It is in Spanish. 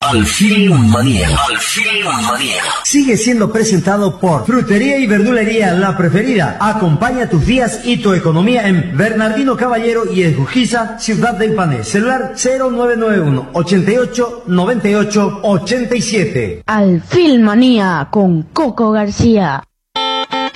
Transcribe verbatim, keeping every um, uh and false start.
Alfil Manía. Alfil Manía. Sigue siendo presentado por Frutería y Verdulería La Preferida. Acompaña tus días y tu economía en Bernardino Caballero y Esgujiza, Ciudad del Pané. Celular cero nueve nueve uno, ochenta y ocho, noventa y ocho, ochenta y siete. Alfil Manía con Coco García.